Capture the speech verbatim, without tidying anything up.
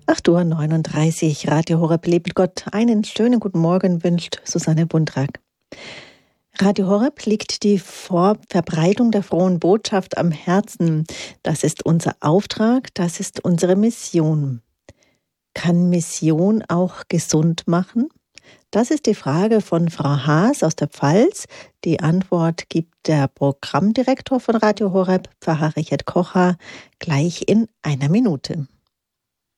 acht Uhr neununddreißig, Radio Horeb lebt mit Gott. Einen schönen guten Morgen wünscht Susanne Bundrack. Radio Horeb liegt die Verbreitung der frohen Botschaft am Herzen. Das ist unser Auftrag, das ist unsere Mission. Kann Mission auch gesund machen? Das ist die Frage von Frau Haas aus der Pfalz. Die Antwort gibt der Programmdirektor von Radio Horeb, Pfarrer Richard Kocher, gleich in einer Minute.